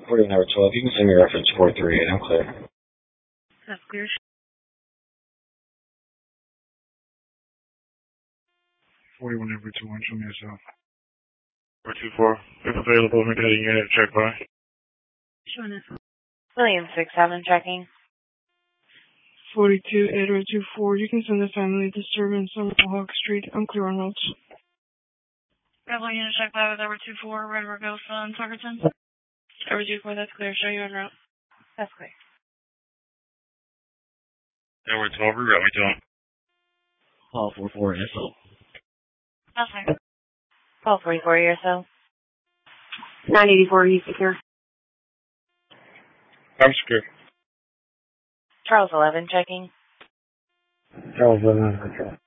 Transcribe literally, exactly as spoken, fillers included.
Reporting number twelve. You can send me reference four three eight. I'm clear. That's clear. forty-one number two one, show me yourself. four two four, if available, make that a unit check by. Showing us. William six seven checking. forty-two Edward two four, you can send a family disturbance on Hawk Street. I'm clear on routes. Rebel unit check by with over two four, Red River Ghost on Tuckerton. Over two four, that's clear. Show you en route. That's clear. Edward twelve, reroute me to him. Call four four S O. That's fine. Call forty-four E S O. nine eighty-four, you secure. I'm secure. Charles eleven checking. Charles eleven.